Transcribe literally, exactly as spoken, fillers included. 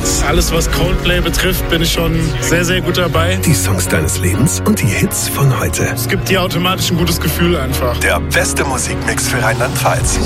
Lebens. Alles, was Coldplay betrifft, bin ich schon sehr, sehr gut dabei. Die Songs deines Lebens und die Hits von heute. Es gibt dir automatisch ein gutes Gefühl einfach. Der beste Musikmix für Rheinland-Pfalz.